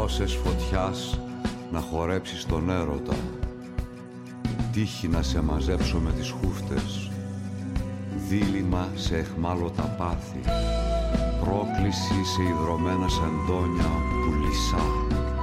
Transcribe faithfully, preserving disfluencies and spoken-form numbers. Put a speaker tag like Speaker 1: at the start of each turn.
Speaker 1: δώσες φωτιάς να χορέψεις τον έρωτα, τύχη να σε μαζέψω με τις χούφτες, δίλημα σε εχμάλωτα πάθη, πρόκληση σε ιδρωμένα σεντόνια πουλισά.